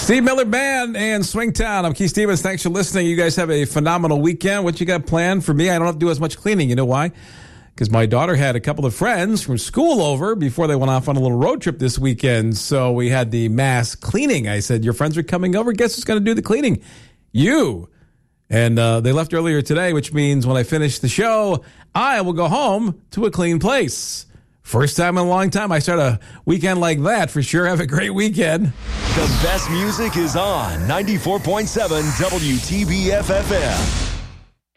Steve Miller Band and Swingtown. I'm Keith Stevens. Thanks for listening. You guys have a phenomenal weekend. What you got planned? For me, I don't have to do as much cleaning. You know why? Because my daughter had a couple of friends from school over before they went off on a little road trip this weekend. So we had the mass cleaning. I said, your friends are coming over. Guess who's going to do the cleaning? You. And they left earlier today, which means when I finish the show, I will go home to a clean place. First time in a long time I start a weekend like that, for sure. Have a great weekend. The best music is on 94.7 WTBF FM.